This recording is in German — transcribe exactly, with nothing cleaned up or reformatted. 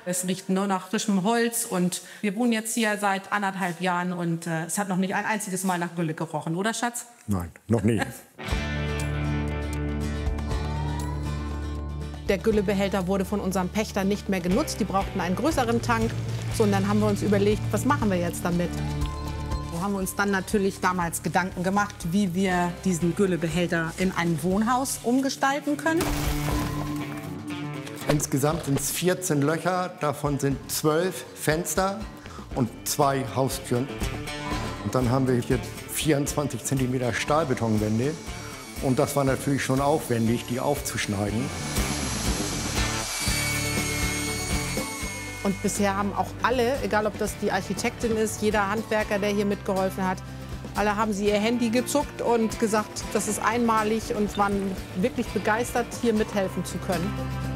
Es riecht nur nach frischem Holz und wir wohnen jetzt hier seit anderthalb Jahren und äh, es hat noch nicht ein einziges Mal nach Gülle gerochen, oder Schatz? Nein, noch nie. Der Güllebehälter wurde von unserem Pächter nicht mehr genutzt. Die brauchten einen größeren Tank. So, und dann haben wir uns überlegt, was machen wir jetzt damit? So haben wir uns dann natürlich damals Gedanken gemacht, wie wir diesen Güllebehälter in ein Wohnhaus umgestalten können. Insgesamt sind es vierzehn Löcher, davon sind zwölf Fenster und zwei Haustüren. Und dann haben wir hier vierundzwanzig Zentimeter Stahlbetonwände. Und das war natürlich schon aufwendig, die aufzuschneiden. Und bisher haben auch alle, egal ob das die Architektin ist, jeder Handwerker, der hier mitgeholfen hat, alle haben sie ihr Handy gezuckt und gesagt, das ist einmalig und waren wirklich begeistert, hier mithelfen zu können.